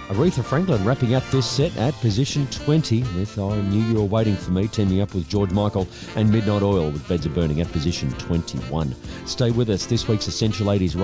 Aretha Franklin wrapping up this set at position 20 with I Knew You Were Waiting For Me, teaming up with George Michael and Midnight Oil with Beds Are Burning at position 21. Stay with us. This week's Essential 80s